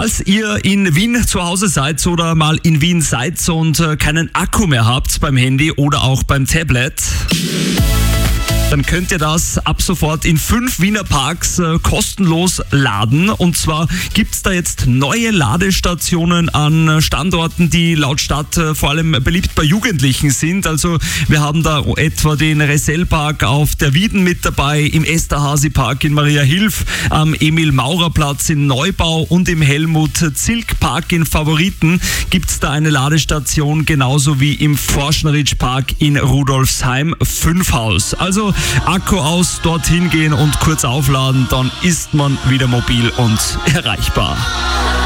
Falls ihr in Wien zu Hause seid oder mal in Wien seid und keinen Akku mehr habt beim Handy oder auch beim Tablet, dann könnt ihr das ab sofort in 5 Wiener Parks kostenlos laden. Und zwar gibt's da jetzt neue Ladestationen an Standorten, die laut Stadt vor allem beliebt bei Jugendlichen sind. Also wir haben da etwa den Resell-Park auf der Wieden mit dabei, im Esterhazy-Park in Mariahilf, am Emil-Maurer-Platz in Neubau und im Helmut-Zilk-Park in Favoriten gibt's da eine Ladestation, genauso wie im Forschneritsch-Park in Rudolfsheim 5 Haus. Also Akku aus, dorthin gehen und kurz aufladen, dann ist man wieder mobil und erreichbar.